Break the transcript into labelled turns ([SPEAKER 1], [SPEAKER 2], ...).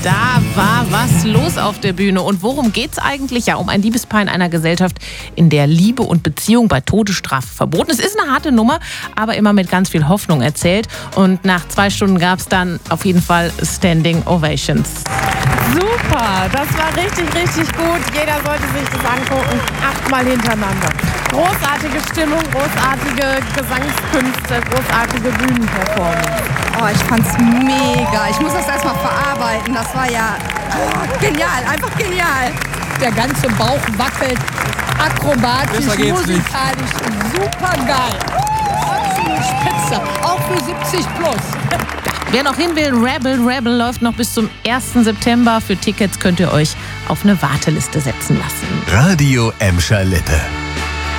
[SPEAKER 1] Da war was los auf der Bühne. Und worum geht's eigentlich? Ja, um ein Liebespaar in einer Gesellschaft, in der Liebe und Beziehung bei Todesstrafe verboten ist. Ist eine harte Nummer, aber immer mit ganz viel Hoffnung erzählt. Und nach 2 Stunden gab es dann auf jeden Fall Standing Ovations.
[SPEAKER 2] Super, das war richtig, richtig gut. Jeder sollte sich das angucken. 8-mal hintereinander. Großartige Stimmung, großartige Gesangskünste, großartige Bühnenperformance.
[SPEAKER 3] Oh, ich fand's mega. Ich muss das erstmal verarbeiten. Das war ja genial, einfach genial.
[SPEAKER 4] Der ganze Bauch wackelt, akrobatisch, musikalisch, super geil. Absolut spitze, auch für 70 plus.
[SPEAKER 1] Wer noch hin will, Rebel läuft noch bis zum 1. September. Für Tickets könnt ihr euch auf eine Warteliste setzen lassen.
[SPEAKER 5] Radio Emscher Lippe.